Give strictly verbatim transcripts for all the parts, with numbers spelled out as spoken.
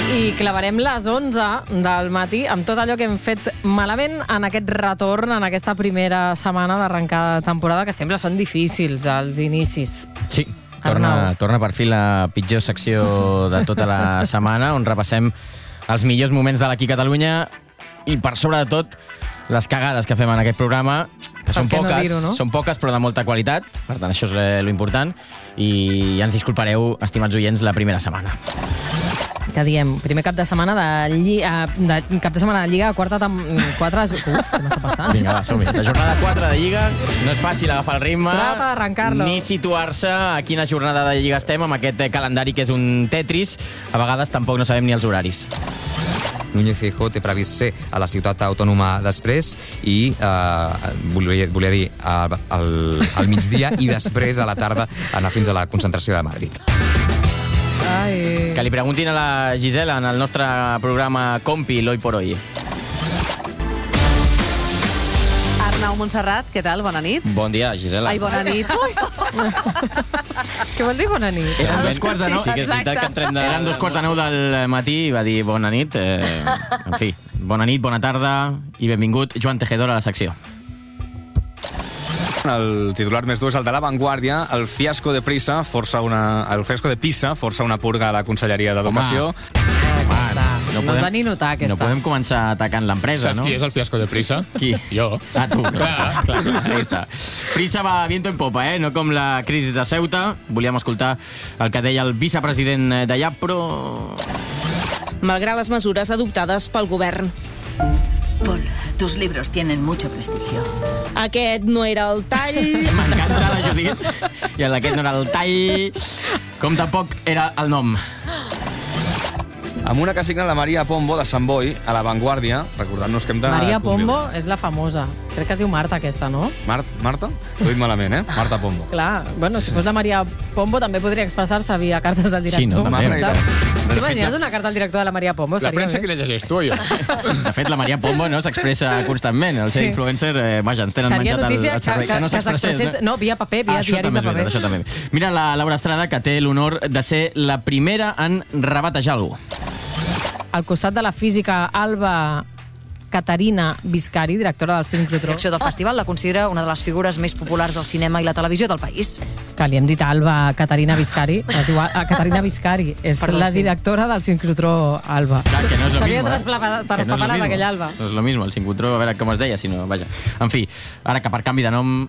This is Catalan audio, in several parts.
I clavarem les onze del matí amb tot allò que hem fet malament en aquest retorn, en aquesta primera setmana d'arrencar de temporada, que sempre són difícils, els inicis. Sí, torna, torna per fi la pitjor secció de tota la setmana, on repassem els millors moments de l'Aquí Catalunya i, per sobre de tot, les cagades que fem en aquest programa, que són què no poques, dir-ho, no? són poques però de molta qualitat, per tant això és l'important, i ja ens disculpareu, estimats oients, la primera setmana. Que diem, primer cap de setmana de Lliga, de, cap de setmana de Lliga, quarta tam, quatre... Uf, què m'està passant? Vinga, va, som-hi. La jornada quatre de Lliga, no és fàcil agafar el ritme, Trata d'arrencar-lo. ni situar-se a quina jornada de Lliga estem amb aquest calendari que és un Tetris. A vegades tampoc no sabem ni els horaris. Núñez Feijóo té previst ser a la ciutat autònoma després i eh, volia, volia dir al, al, al migdia i després a la tarda anar fins a la concentració de Madrid. Ai. Que li preguntin a la Gisela en el nostre programa Compi, l'Hoy por Hoy. Arnau Montserrat, què tal? Bona nit. Bon dia, Gisela. Ai, bona nit. Què vol dir bona nit? Eren Ah, dos quarts de nou. sí, Sí que és veritat exacte. que entrem de... Eren dos quarts de nou del matí i va dir bona nit. Eh, en fi, bona nit, bona tarda i benvingut Joan Tejedor a la secció. El titular més dur és el de La Vanguardia. El fiasco de Prisa força una... El fiasco de Pisa força una purga a la Conselleria d'Educació. No, no es va ni notar, aquesta. No podem començar atacant l'empresa, ¿Sabes no? qui és el fiasco de Prisa? Qui? Jo. Ah, tu. Clar. clar, clar. Ahí està. Prisa va viento en popa, eh? No com la crisi de Ceuta. Volíem escoltar el que deia el vicepresident d'allà, però... malgrat les mesures adoptades pel govern. Paul, tus libros tienen mucho prestigio. Aquest no era el tall. M'encanta la Judit. I el d'aquest no era el tall. Com tampoc era el nom. Amb una que signa la Maria Pombo de Sant Boi a La Vanguardia, recordant-nos que hem de... Maria Pombo és la famosa. Crec que es diu Marta, aquesta, no? Mar Marta? Ho he dit malament, eh? Marta Pombo. Clar, bueno, si fos la Maria Pombo també podria expressar-se via cartes al director. Sí, no, també. Saps? T'imagines una carta al director de la Maria Pombo? La Estaria premsa bé. que la llegeix tu o jo? De fet, la Maria Pombo no s'expressa constantment. El seu Sí. influencer, eh, vaja, ens tenen Seria menjat el, notícia el cervell. que, que, no que s'expressés, s'expressés... No, via paper, via Ah, això diaris també de és paper. veritat, això també. Mira la Laura Estrada, que té l'honor de ser la primera en rebatejar algú. Al costat de la física Alba Caterina Viscari, directora del Sincrotró, La direcció del festival la considera una de les figures més populars del cinema i la televisió del país. que li hem dit a Alba Caterina Viscari, es diu a, a Caterina Viscari, és Perdó, la sí. directora del Sincrotró Alba. Clar, que no és lo S'havia mismo, eh? trasplapat Que no és lo mismo. aquell Alba. No és lo mismo, el Sincrotró, a veure com es deia, si no, vaja. En fi, ara que per canvi de nom...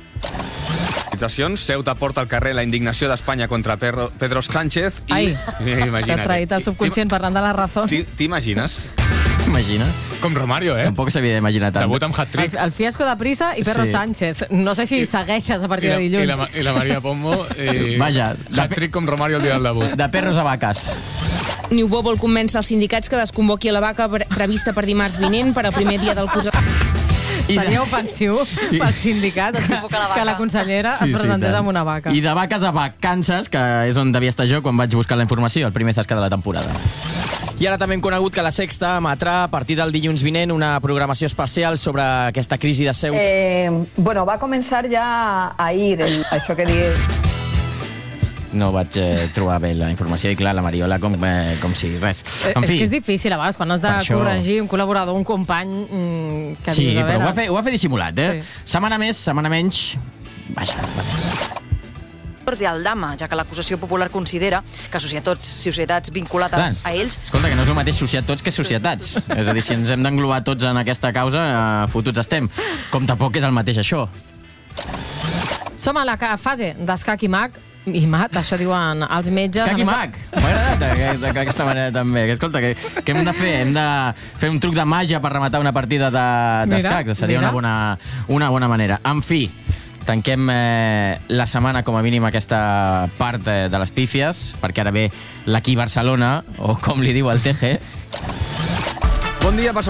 Ceuta porta al carrer la indignació d'Espanya contra Pedro, Pedro Sánchez i... Ai, T'ha Imagina't. traït el subconscient parlant de la raó. T'i- T'imagines? T'imagines? Com Romario, eh? Tampoc s'havia d'imaginar tant. Debut amb El, hat-trick. el fiasco de Prisa i Perro Sí. Sánchez. No sé si I- segueixes a I partir la, de i, la, dilluns. I la Maria Pombo. Eh, Vaja, de- Hat-trick com Romario el dia del debut. De perros a vaques. Niubó vol convèncer els sindicats que desconvoqui la vaca pre- prevista per dimarts vinent per al primer dia del curs. I de- Seria ofensiu Sí. pels sindicats que, Desconvocar la vaca. que la consellera es presentés tant. amb una vaca. I de vaques a vacances, que és on devia estar jo quan vaig buscar la informació, el primer zasca de la temporada. I ara també hem conegut que la Sexta emetrà a partir del dilluns vinent una programació especial sobre aquesta crisi de Ceuta. Eh, bueno, va començar ja ahir, el, això que digues. No vaig eh, trobar bé la informació i clar, la Mariola com, eh, com si res. Eh, En és fi, que és difícil a vegades quan has de per això- corregir un col·laborador, un company mm, que sí, dius, a però ho veure... va, fer, ho va fer dissimulat, eh? Sí. Setmana més, setmana menys... Vaja, va més. De Aldama, ja que l'acusació popular considera que societats, societats vinculades Clar, a ells... Escolta, que no és el mateix societats que societats. És a dir, si ens hem d'englobar tots en aquesta causa, eh, fotuts estem. Com tampoc és el mateix això. Som a la ca- fase d'escac i mag, i mat, això diuen els metges. Cac A i més de- mag. M'ha agradat aquesta, aquesta manera també. Que, escolta, que, què hem de fer? Hem de fer un truc de màgia per rematar una partida de- d'escacs. De, Seria mira. una bona, una bona manera. En fi, tanquem eh, la setmana, com a mínim, aquesta part eh, de les pífies, perquè ara ve l'Aquí Barcelona, o com li diu el Teje. Bon dia,